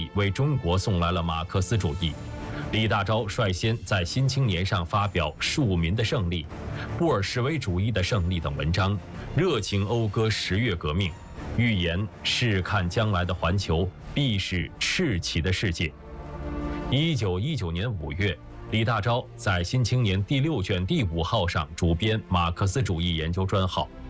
为中国送来了马克思主义。李大钊率先在《新青年》上发表《庶民的胜利》《布尔什维主义的胜利》等文章，热情讴歌10月革命，预言试看将来的环球必是赤旗的世界。1919年5月，李大钊在《新青年》第6卷第5号上主编马克思主义研究专号。